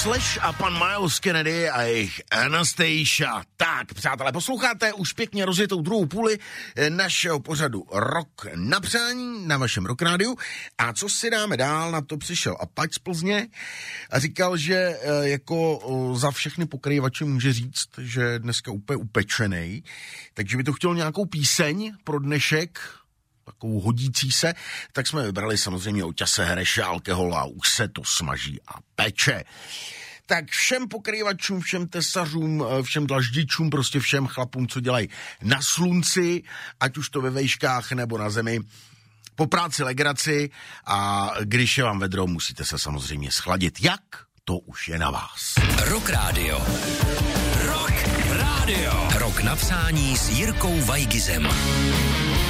Slash a pan Miles Kennedy a jejich Anastasia. Tak, přátelé, posloucháte už pěkně rozjetou druhou půli našeho pořadu Rock na přání na vašem Rock Rádiu. A co si dáme dál, na to přišel Apač z Plzně a říkal, že jako za všechny pokrývače může říct, že dneska úplně upečenej, takže by to chtělo nějakou píseň pro dnešek, takovou hodící se, tak jsme vybrali samozřejmě Oťase Hreše, alkohola, už se to smaží a peče. Tak všem pokrývačům, všem tesařům, všem dlaždičům, prostě všem chlapům, co dělají na slunci, ať už to ve vejškách nebo na zemi, po práci legraci a když je vám vedro, musíte se samozřejmě schladit. Jak? To už je na vás. Rock Radio. Rock Radio. Rock na přání s Jirkou Vajgizem.